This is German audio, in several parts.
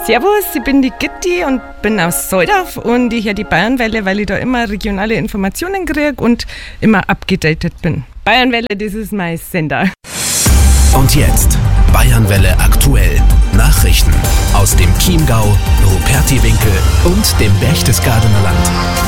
Servus, ich bin die Gitti und bin aus Soldorf und ich höre die Bayernwelle, weil ich da immer regionale Informationen kriege und immer abgedatet bin. Bayernwelle, das ist mein Sender. Und jetzt Bayernwelle aktuell. Nachrichten aus dem Chiemgau, Rupertiwinkel und dem Berchtesgadener Land.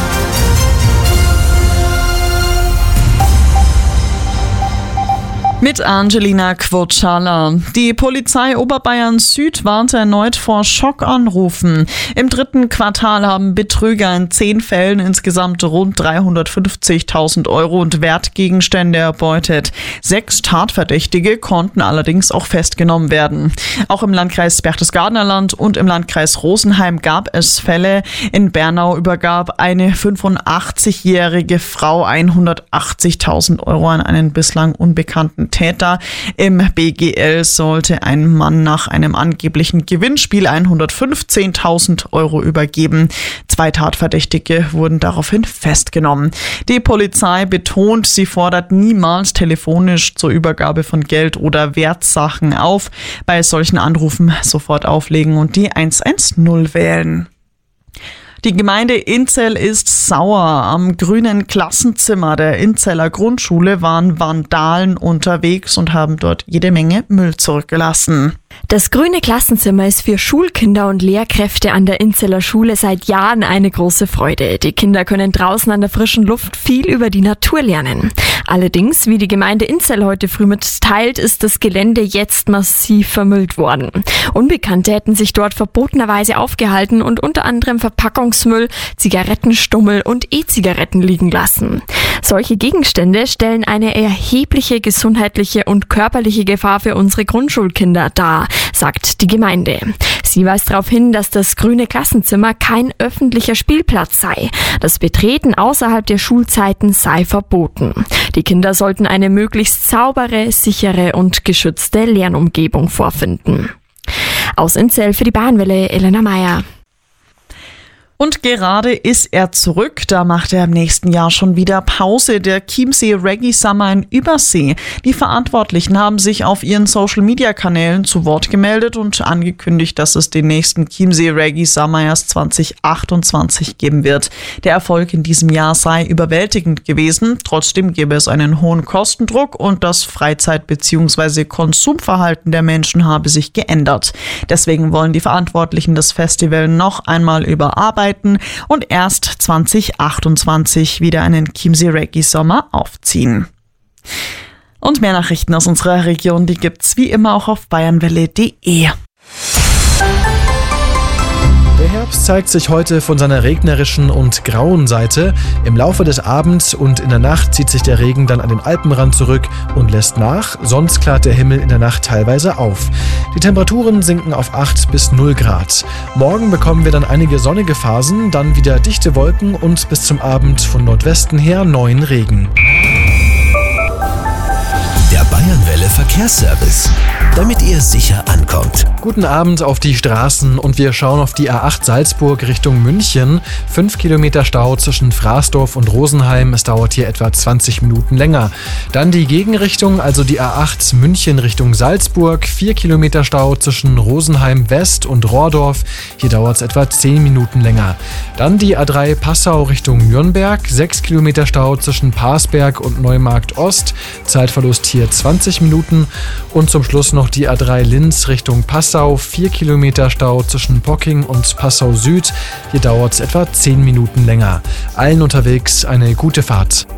Mit Angelina Quotschala. Die Polizei Oberbayern Süd warnte erneut vor Schockanrufen. Im 3. Quartal haben Betrüger in 10 Fällen insgesamt rund 350.000 Euro und Wertgegenstände erbeutet. 6 Tatverdächtige konnten allerdings auch festgenommen werden. Auch im Landkreis Berchtesgadener Land und im Landkreis Rosenheim gab es Fälle. In Bernau übergab eine 85-jährige Frau 180.000 Euro an einen bislang unbekannten Täter. Im BGL sollte ein Mann nach einem angeblichen Gewinnspiel 115.000 Euro übergeben. 2 Tatverdächtige wurden daraufhin festgenommen. Die Polizei betont, sie fordert niemals telefonisch zur Übergabe von Geld oder Wertsachen auf. Bei solchen Anrufen sofort auflegen und die 110 wählen. Die Gemeinde Inzell ist sauer. Am grünen Klassenzimmer der Inzeller Grundschule waren Vandalen unterwegs und haben dort jede Menge Müll zurückgelassen. Das grüne Klassenzimmer ist für Schulkinder und Lehrkräfte an der Inzeller Schule seit Jahren eine große Freude. Die Kinder können draußen an der frischen Luft viel über die Natur lernen. Allerdings, wie die Gemeinde Inzell heute früh mitteilt, ist das Gelände jetzt massiv vermüllt worden. Unbekannte hätten sich dort verbotenerweise aufgehalten und unter anderem Verpackungsmüll, Zigarettenstummel und E-Zigaretten liegen lassen. Solche Gegenstände stellen eine erhebliche gesundheitliche und körperliche Gefahr für unsere Grundschulkinder dar, sagt die Gemeinde. Sie weist darauf hin, dass das grüne Klassenzimmer kein öffentlicher Spielplatz sei. Das Betreten außerhalb der Schulzeiten sei verboten. Die Kinder sollten eine möglichst saubere, sichere und geschützte Lernumgebung vorfinden. Aus Inzell für die Bayernwelle, Elena Meyer. Und gerade ist er zurück, da macht er im nächsten Jahr schon wieder Pause, der Chiemsee Reggae Summer in Übersee. Die Verantwortlichen haben sich auf ihren Social-Media-Kanälen zu Wort gemeldet und angekündigt, dass es den nächsten Chiemsee Reggae Summer erst 2028 geben wird. Der Erfolg in diesem Jahr sei überwältigend gewesen, trotzdem gäbe es einen hohen Kostendruck und das Freizeit- bzw. Konsumverhalten der Menschen habe sich geändert. Deswegen wollen die Verantwortlichen das Festival noch einmal überarbeiten und erst 2028 wieder einen Chiemsee Reggae Sommer aufziehen. Und mehr Nachrichten aus unserer Region, die gibt's wie immer auch auf bayernwelle.de. Der Herbst zeigt sich heute von seiner regnerischen und grauen Seite. Im Laufe des Abends und in der Nacht zieht sich der Regen dann an den Alpenrand zurück und lässt nach, sonst klart der Himmel in der Nacht teilweise auf. Die Temperaturen sinken auf 8 bis 0 Grad. Morgen bekommen wir dann einige sonnige Phasen, dann wieder dichte Wolken und bis zum Abend von Nordwesten her neuen Regen. Der Bayernwelle Verkehrsservice, damit ihr sicher ankommt. Guten Abend auf die Straßen und wir schauen auf die A8 Salzburg Richtung München. 5 Kilometer Stau zwischen Fraßdorf und Rosenheim. Es dauert hier etwa 20 Minuten länger. Dann die Gegenrichtung, also die A8 München Richtung Salzburg. 4 Kilometer Stau zwischen Rosenheim West und Rohrdorf. Hier dauert es etwa 10 Minuten länger. Dann die A3 Passau Richtung Nürnberg. 6 Kilometer Stau zwischen Parsberg und Neumarkt Ost. Zeitverlust hier 20 Minuten. Und zum Schluss noch die A3 Linz Richtung Passau. 4 Kilometer Stau zwischen Pocking und Passau Süd. Hier dauert es etwa 10 Minuten länger. Allen unterwegs eine gute Fahrt.